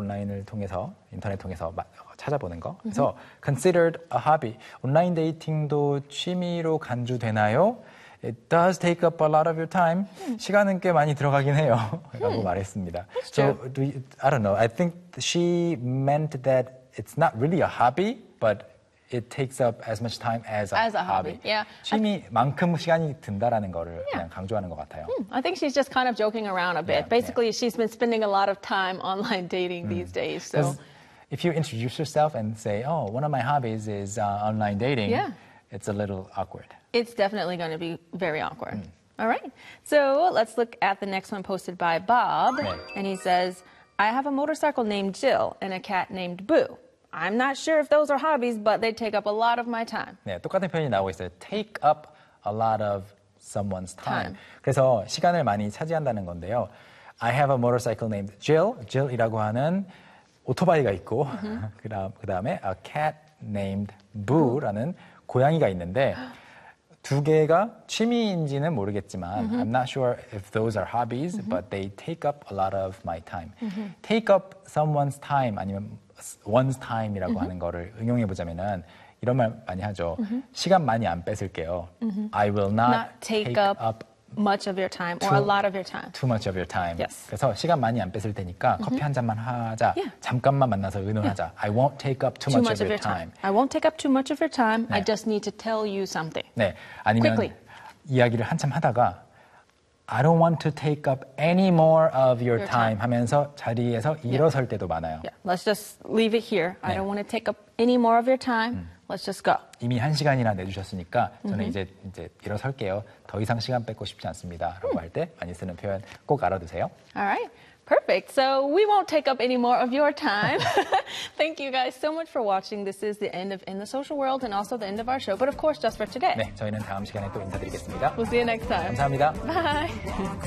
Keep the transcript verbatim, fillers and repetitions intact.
온라인을 통해서 인터넷 통해서 마, 찾아보는 거. 그래서 mm-hmm. considered a hobby. 온라인 데이팅도 취미로 간주되나요? It does take up a lot of your time. Hmm. 시간은 꽤 많이 들어가긴 해요. 라고 hmm. 말했습니다. That's so, true. do you, I don't know. I think she meant that it's not really a hobby, but it takes up as much time as a, as a hobby. hobby. Yeah. 취미만큼 시간이 든다라는 거를 yeah. 그냥 강조하는 것 같아요. Hmm. I think she's just kind of joking around a bit. Yeah, Basically, yeah. she's been spending a lot of time online dating mm. these days. So, if you introduce yourself and say, "Oh, one of my hobbies is uh, online dating," yeah. it's a little awkward. It's definitely going to be very awkward. Mm. All right. So let's look at the next one posted by Bob. 네. And he says, I have a motorcycle named Jill and a cat named Boo. I'm not sure if those are hobbies, but they take up a lot of my time. 네, 똑같은 표현이 나오고 있어요. Take up a lot of someone's time. time. 그래서 시간을 많이 차지한다는 건데요. I have a motorcycle named Jill. Jill이라고 하는 오토바이가 있고 mm-hmm. 그다음 그다음에 a cat named Boo라는 고양이가 있는데 두 개가 취미인지는 모르겠지만 mm-hmm. I'm not sure if those are hobbies, mm-hmm. but they take up a lot of my time. Mm-hmm. Take up someone's time 아니면 one's time이라고 mm-hmm. 하는 거를 응용해 보자면은 이런 말 많이 하죠. Mm-hmm. 시간 많이 안 뺏을게요. Mm-hmm. I will not, not take, take up, up much of your time or too, a lot of your time. Too much of your time. Yes. 그래서 시간 많이 안 뺏을 테니까 mm-hmm. 커피 한 잔만 하자. Yeah. 잠깐만 만나서 의논하자. Yeah. I won't take up too, too much, much of your time. time. I won't take up too much of your time. 네. I just need to tell you something. 네. 아니면 Quickly. 이야기를 한참 하다가 I don't want to take up any more of your, your time, time 하면서 자리에서 일어설 yeah. 때도 많아요. Yeah. Let's just leave it here. 네. I don't want to take up any more of your time. 음. Let's just go. 이미 한 시간이나 내주셨으니까 저는 mm-hmm. 이제 이제 일어설게요. 더 이상 시간 뺏고 싶지 않습니다라고 mm. 할 때 많이 쓰는 표현 꼭 알아두세요. All right. Perfect. So we won't take up any more of your time. Thank you guys so much for watching. This is the end of In the Social World and also the end of our show. But of course, just for today. 네, 저희는 다음 시간에 또 인사드리겠습니다. We'll see you next time. 감사합니다. Bye.